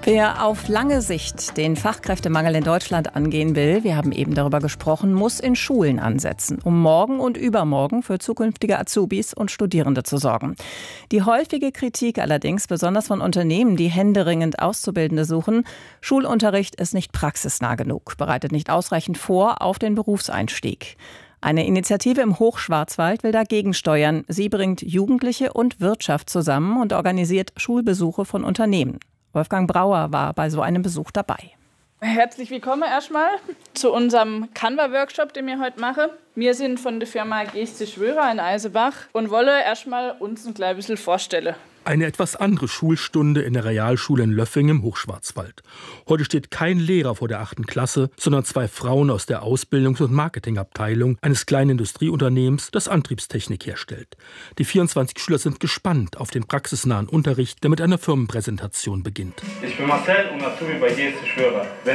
Wer auf lange Sicht den Fachkräftemangel in Deutschland angehen will, wir haben eben darüber gesprochen, muss in Schulen ansetzen, um morgen und übermorgen für zukünftige Azubis und Studierende zu sorgen. Die häufige Kritik allerdings, besonders von Unternehmen, die händeringend Auszubildende suchen: Schulunterricht ist nicht praxisnah genug, bereitet nicht ausreichend vor auf den Berufseinstieg. Eine Initiative im Hochschwarzwald will dagegen steuern. Sie bringt Jugendliche und Wirtschaft zusammen und organisiert Schulbesuche von Unternehmen. Wolfgang Brauer war bei so einem Besuch dabei. Herzlich willkommen erstmal zu unserem Canva-Workshop, den wir heute machen. Wir sind von der Firma Geste Schwörer in Eisebach und wollen erstmal uns ein klein bisschen vorstellen. Eine etwas andere Schulstunde in der Realschule in Löffing im Hochschwarzwald. Heute steht kein Lehrer vor der 8. Klasse, sondern 2 Frauen aus der Ausbildungs- und Marketingabteilung eines kleinen Industrieunternehmens, das Antriebstechnik herstellt. Die 24 Schüler sind gespannt auf den praxisnahen Unterricht, der mit einer Firmenpräsentation beginnt. Ich bin Marcel und Azubi bei Geste Schwörer.